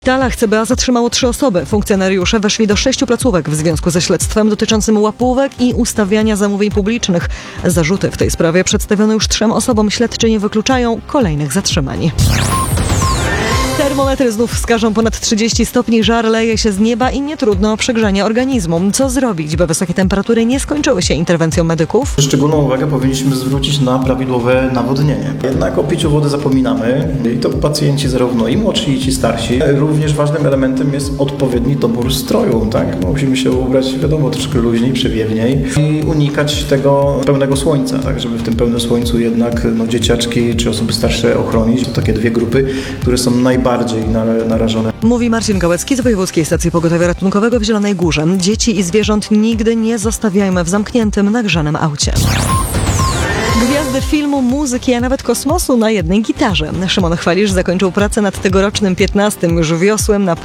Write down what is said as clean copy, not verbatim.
W Talach CBA zatrzymało 3 osoby. Funkcjonariusze weszli do 6 placówek w związku ze śledztwem dotyczącym łapówek i ustawiania zamówień publicznych. Zarzuty w tej sprawie przedstawiono już 3 osobom. Śledczy nie wykluczają kolejnych zatrzymań. Termometry znów wskażą ponad 30 stopni, żar leje się z nieba i nie trudno o przegrzanie organizmu. Co zrobić, by wysokie temperatury nie skończyły się interwencją medyków? Szczególną uwagę powinniśmy zwrócić na prawidłowe nawodnienie. Jednak o piciu wody zapominamy i to pacjenci zarówno i młodsi, i ci starsi. Również ważnym elementem jest odpowiedni dobór stroju. Tak? Musimy się ubrać, wiadomo, troszkę luźniej, przewiewniej i unikać tego pełnego słońca, tak? Żeby w tym pełnym słońcu jednak dzieciaczki czy osoby starsze ochronić. To takie 2 grupy, które są najbardziej narażone. Mówi Marcin Gałecki z Wojewódzkiej Stacji Pogotowia Ratunkowego w Zielonej Górze. Dzieci i zwierząt nigdy nie zostawiajmy w zamkniętym, nagrzanym aucie. Gwiazdy filmu, muzyki, a nawet kosmosu na jednej gitarze. Szymon Chwalisz zakończył pracę nad tegorocznym 15. już wiosłem na